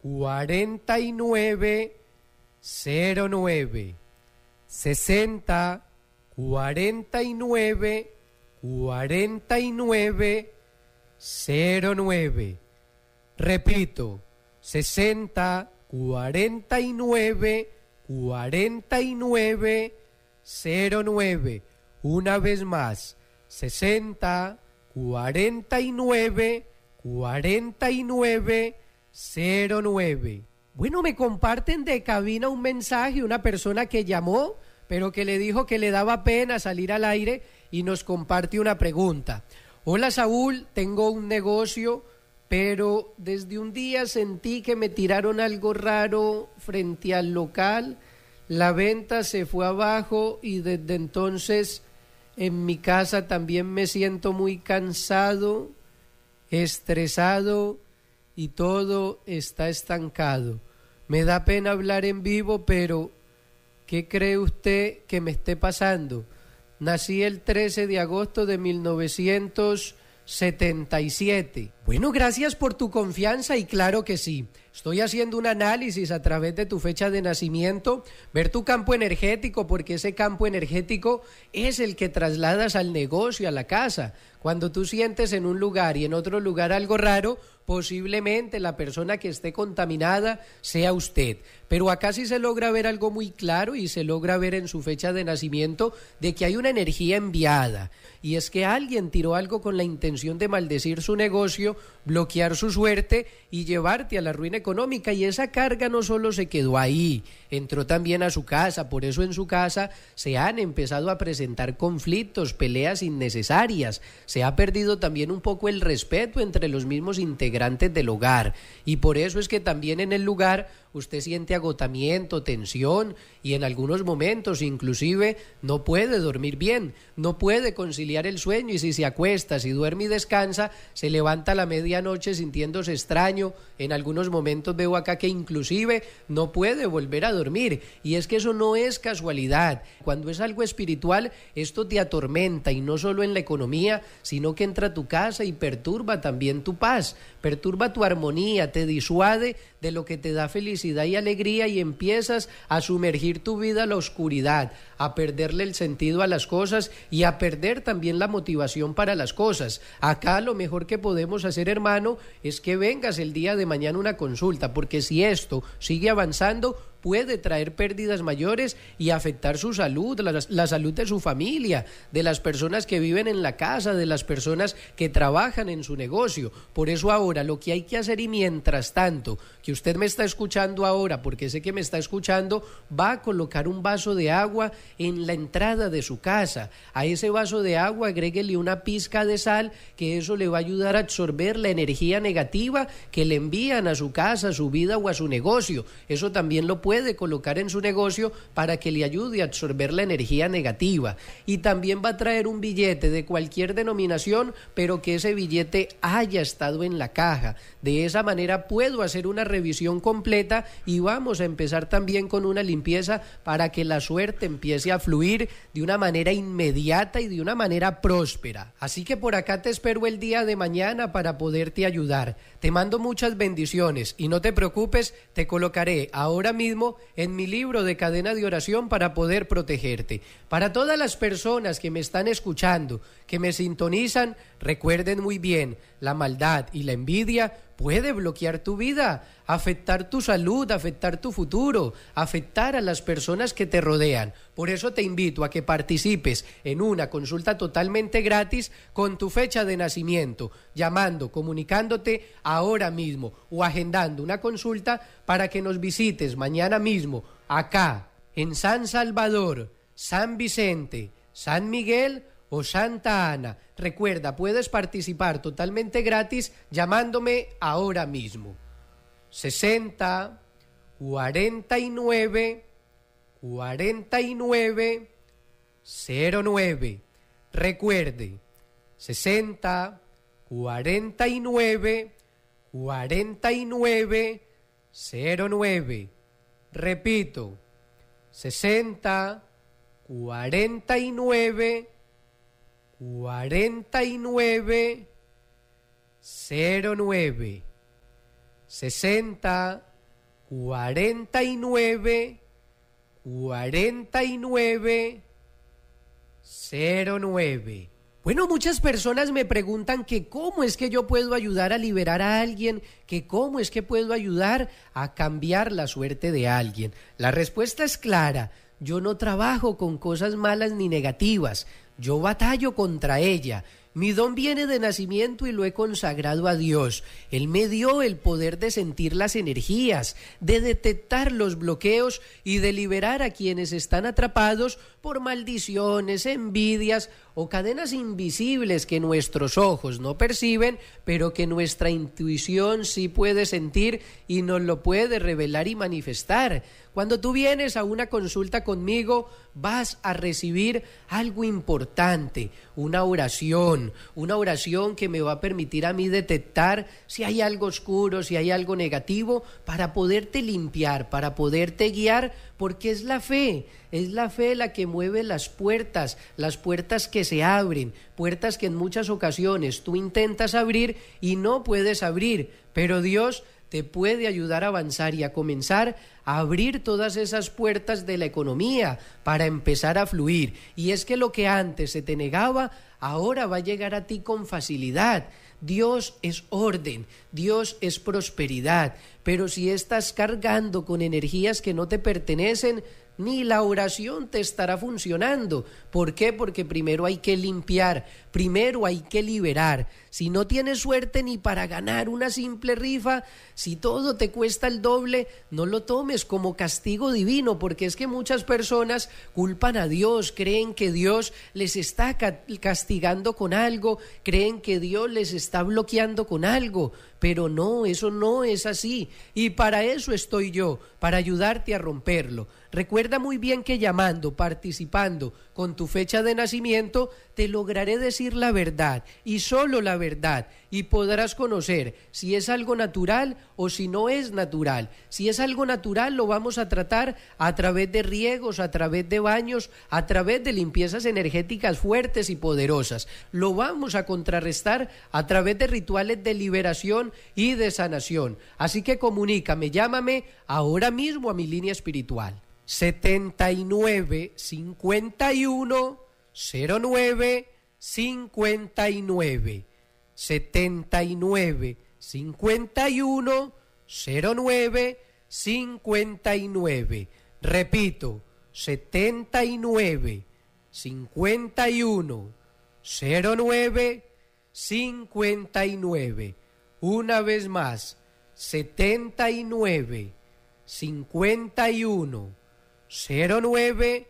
49 09 60 49 49 09. Repito, 60 49 49 09. Una vez más, 60 49 49 09. Bueno, me comparten de cabina un mensaje, una persona que llamó, pero que le dijo que le daba pena salir al aire y nos comparte una pregunta. Hola Saúl, tengo un negocio, pero desde un día sentí que me tiraron algo raro frente al local, la venta se fue abajo y desde entonces en mi casa también me siento muy cansado, estresado y todo está estancado. Me da pena hablar en vivo, pero ¿qué cree usted que me esté pasando? Nací el 13 de agosto de 1977. Bueno, gracias por tu confianza y claro que sí. Estoy haciendo un análisis a través de tu fecha de nacimiento, ver tu campo energético, porque ese campo energético es el que trasladas al negocio, a la casa. Cuando tú sientes en un lugar y en otro lugar algo raro, posiblemente la persona que esté contaminada sea usted. Pero acá sí se logra ver algo muy claro y se logra ver en su fecha de nacimiento de que hay una energía enviada. Y es que alguien tiró algo con la intención de maldecir su negocio, bloquear su suerte y llevarte a la ruina económica. Y esa carga no solo se quedó ahí, entró también a su casa. Por eso en su casa se han empezado a presentar conflictos, peleas innecesarias. Se ha perdido también un poco el respeto entre los mismos integrantes del hogar. Y por eso es que también en el lugar usted siente agotamiento, tensión y en algunos momentos inclusive no puede dormir bien, no puede conciliar el sueño y si se acuesta, si duerme y descansa, se levanta a la medianoche sintiéndose extraño. En algunos momentos veo acá que inclusive no puede volver a dormir y es que eso no es casualidad. Cuando es algo espiritual, esto te atormenta y no solo en la economía, sino que entra a tu casa y perturba también tu paz, perturba tu armonía, te disuade de lo que te da felicidad y alegría y empiezas a sumergir tu vida a la oscuridad, a perderle el sentido a las cosas y a perder también la motivación para las cosas. Acá lo mejor que podemos hacer, hermano, es que vengas el día de mañana a una consulta, porque si esto sigue avanzando, puede traer pérdidas mayores y afectar su salud, la salud de su familia, de las personas que viven en la casa, de las personas que trabajan en su negocio. Por eso ahora lo que hay que hacer, y mientras tanto que usted me está escuchando ahora, porque sé que me está escuchando, va a colocar un vaso de agua en la entrada de su casa. A ese vaso de agua agréguele una pizca de sal, que eso le va a ayudar a absorber la energía negativa que le envían a su casa, a su vida o a su negocio. Eso también lo puede colocar en su negocio para que le ayude a absorber la energía negativa. Y también va a traer un billete de cualquier denominación, pero que ese billete haya estado en la caja. De esa manera puedo hacer una revisión completa y vamos a empezar también con una limpieza para que la suerte empiece a fluir de una manera inmediata y de una manera próspera. Así que por acá te espero el día de mañana para poderte ayudar. Te mando muchas bendiciones y no te preocupes, te colocaré ahora mismo en mi libro de cadena de oración para poder protegerte. Para todas las personas que me están escuchando, que me sintonizan, recuerden muy bien, la maldad y la envidia puede bloquear tu vida, afectar tu salud, afectar tu futuro, afectar a las personas que te rodean. Por eso te invito a que participes en una consulta totalmente gratis con tu fecha de nacimiento, llamando, comunicándote ahora mismo o agendando una consulta para que nos visites mañana mismo acá en San Salvador, San Vicente, San Miguel o Santa Ana. Recuerda, puedes participar totalmente gratis llamándome ahora mismo. 60 49 49 09. Recuerde, 60 49 49 09. Repito, 60 49 49 09. 60 49 49 09. Bueno, muchas personas me preguntan que cómo es que yo puedo ayudar a liberar a alguien, que cómo es que puedo ayudar a cambiar la suerte de alguien. La respuesta es clara: yo no trabajo con cosas malas ni negativas, yo batallo contra ella. Mi don viene de nacimiento y lo he consagrado a Dios. Él me dio el poder de sentir las energías, de detectar los bloqueos y de liberar a quienes están atrapados por maldiciones, envidias o cadenas invisibles que nuestros ojos no perciben, pero que nuestra intuición sí puede sentir y nos lo puede revelar y manifestar. Cuando tú vienes a una consulta conmigo, vas a recibir algo importante, una oración que me va a permitir a mí detectar si hay algo oscuro, si hay algo negativo, para poderte limpiar, para poderte guiar, porque es la fe la que mueve las puertas que se abren, puertas que en muchas ocasiones tú intentas abrir y no puedes abrir, pero Dios te puede ayudar a avanzar y a comenzar a abrir todas esas puertas de la economía para empezar a fluir. Y es que lo que antes se te negaba, ahora va a llegar a ti con facilidad. Dios es orden, Dios es prosperidad, pero si estás cargando con energías que no te pertenecen, ni la oración te estará funcionando. ¿Por qué? Porque primero hay que limpiar, primero hay que liberar. Si no tienes suerte ni para ganar una simple rifa, si todo te cuesta el doble, no lo tomes como castigo divino, porque es que muchas personas culpan a Dios, creen que Dios les está castigando con algo, creen que Dios les está bloqueando con algo, pero no, eso no es así, y para eso estoy yo, para ayudarte a romperlo. Recuerda muy bien que llamando, participando con tu fecha de nacimiento, te lograré decir la verdad y solo la verdad, y podrás conocer si es algo natural o si no es natural. Si es algo natural, lo vamos a tratar a través de riegos, a través de baños, a través de limpiezas energéticas fuertes y poderosas. Lo vamos a contrarrestar a través de rituales de liberación y de sanación. Así que comunícame, llámame ahora mismo a mi línea espiritual. 79 51 09 59 79 51 09 59. Repito, 79 51 09 59. Una vez más, 79 51 09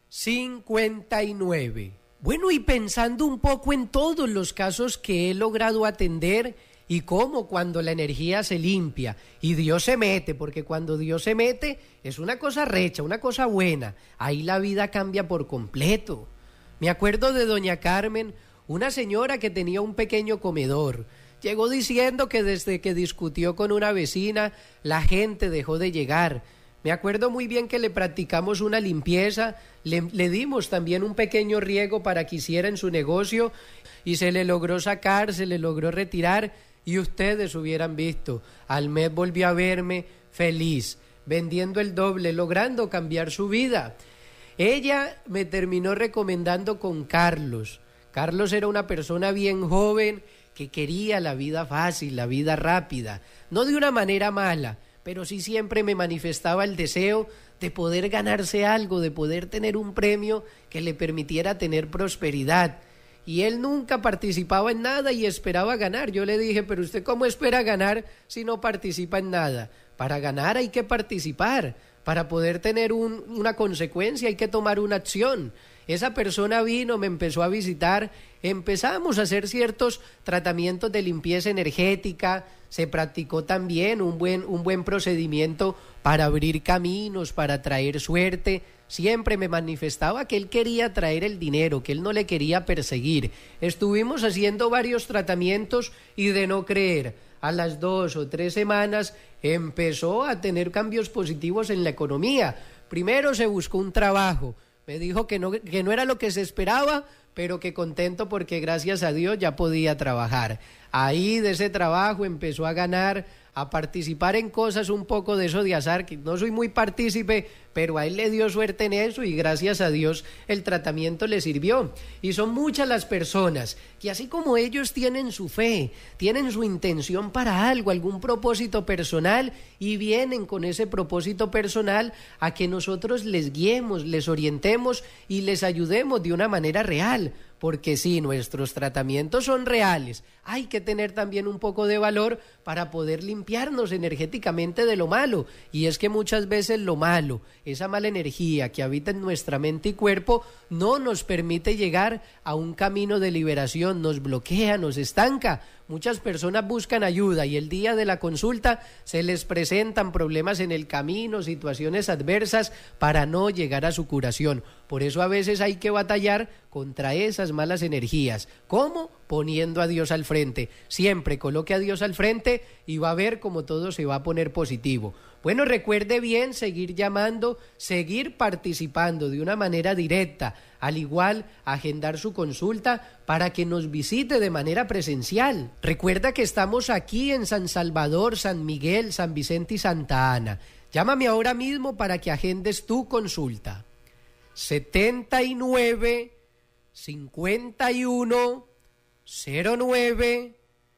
59. Bueno, y pensando un poco en todos los casos que he logrado atender y cómo cuando la energía se limpia y Dios se mete, porque cuando Dios se mete es una cosa recha, una cosa buena, ahí la vida cambia por completo. Me acuerdo de doña Carmen, una señora que tenía un pequeño comedor. Llegó diciendo que desde que discutió con una vecina, la gente dejó de llegar. Me acuerdo muy bien que le practicamos una limpieza, le dimos también un pequeño riego para que hiciera en su negocio y se le logró sacar, se le logró retirar y ustedes hubieran visto. Al mes volvió a verme feliz, vendiendo el doble, logrando cambiar su vida. Ella me terminó recomendando con Carlos. Carlos era una persona bien joven que quería la vida fácil, la vida rápida, no de una manera mala, pero sí siempre me manifestaba el deseo de poder ganarse algo, de poder tener un premio que le permitiera tener prosperidad. Y él nunca participaba en nada y esperaba ganar. Yo le dije, pero ¿usted cómo espera ganar si no participa en nada? Para ganar hay que participar, para poder tener una consecuencia hay que tomar una acción. Esa persona vino, me empezó a visitar, empezamos a hacer ciertos tratamientos de limpieza energética, se practicó también un buen procedimiento para abrir caminos, para traer suerte. Siempre me manifestaba que él quería traer el dinero, que él no le quería perseguir. Estuvimos haciendo varios tratamientos y de no creer, a las 2 o 3 semanas empezó a tener cambios positivos en la economía. Primero se buscó un trabajo. Me dijo que no era lo que se esperaba, pero que contento porque gracias a Dios ya podía trabajar. Ahí de ese trabajo empezó a ganar a participar en cosas un poco de eso de azar, que no soy muy partícipe, pero a él le dio suerte en eso y gracias a Dios el tratamiento le sirvió. Y son muchas las personas que así como ellos tienen su fe, tienen su intención para algo, algún propósito personal y vienen con ese propósito personal a que nosotros les guiemos, les orientemos y les ayudemos de una manera real. Porque sí, nuestros tratamientos son reales. Hay que tener también un poco de valor para poder limpiarnos energéticamente de lo malo. Y es que muchas veces lo malo, esa mala energía que habita en nuestra mente y cuerpo, no nos permite llegar a un camino de liberación, nos bloquea, nos estanca. Muchas personas buscan ayuda y el día de la consulta se les presentan problemas en el camino, situaciones adversas para no llegar a su curación. Por eso a veces hay que batallar contra esas malas energías. ¿Cómo? Poniendo a Dios al frente. Siempre coloque a Dios al frente y va a ver cómo todo se va a poner positivo. Bueno, recuerde bien seguir llamando, seguir participando de una manera directa, al igual agendar su consulta para que nos visite de manera presencial. Recuerda que estamos aquí en San Salvador, San Miguel, San Vicente y Santa Ana. Llámame ahora mismo para que agendes tu consulta. 79 51 09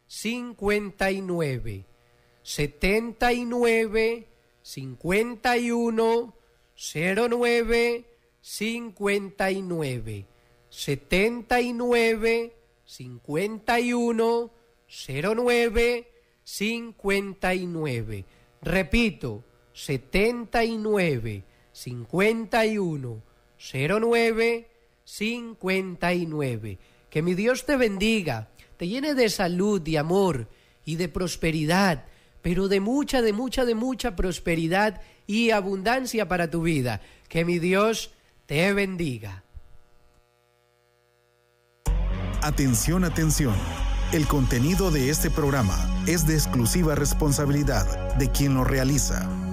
59 79 51 09 59 79 51 09 59. Repito, 79 51 09 59. Que mi Dios te bendiga, te llene de salud, de amor y de prosperidad, pero de mucha prosperidad y abundancia para tu vida. Que mi Dios te bendiga. Atención, atención. El contenido de este programa es de exclusiva responsabilidad de quien lo realiza.